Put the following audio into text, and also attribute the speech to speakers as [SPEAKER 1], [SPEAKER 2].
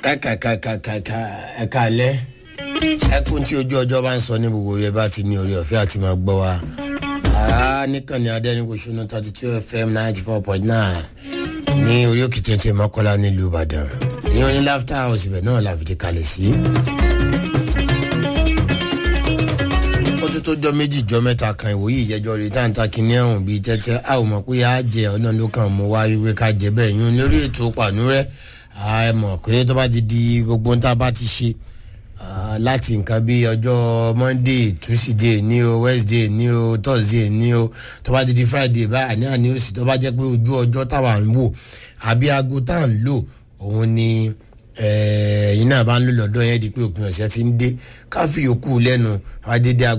[SPEAKER 1] ẹ̀kálẹ́ ẹkún tí ojú ọjọ́ bá ń sọ ní gbogbo yẹn bá ti ní orí ọ̀fẹ́ àti máa gbọ́ wa nìkan ní Adẹ́rìnpòṣónú 32 FM 94.9 ní orí òkè tẹ́tẹ́ Mọ́kọ́lá nílùú Ìbàdàn ìyẹn ní Laughter House ibẹ̀ náà la fìdí kalẹ̀ sí. ó tún tó jọ méjì jọ mẹ́ta kan ìwòyí ìjẹ́jọ́ rẹ̀ táǹtà kìíní ẹ̀hún bíi tẹ́tẹ́ a ò mọ̀ pé a jẹ ọ̀nà ló kàn mú wá wípé ká jẹ bẹ́ẹ̀ yún lórí ètò pàánú rẹ̀ ẹ mọ̀ pé tó bá ti di gbogbo nta bá ti ṣe láti nǹkan bí ọjọ́ Monday Tuesday ní o Wednesday ní o Thursday ní o tó bá ti di Friday báyìí ní àní òsì tó bá jẹ́ pé ojú ọjọ́ táwa ń wò àbí aago tá à ń lò òun ni ẹ̀yin náà bá ń lò lọ́dọ̀ yẹn di pé òpin ọ̀sẹ̀ ti ń dé ká fi yòókù lẹ́nu adédé